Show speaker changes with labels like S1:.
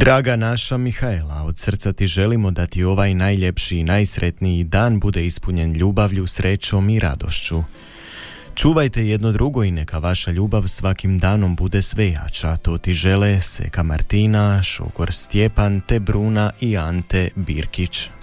S1: Draga naša Mihaela, od srca ti želimo da ti ovaj najljepši i najsretniji dan bude ispunjen ljubavlju, srećom i radošću. Čuvajte jedno drugo i neka vaša ljubav svakim danom bude sve jača. To ti žele Seka Martina, Šogor Stjepan te Bruna i Ante Birkić.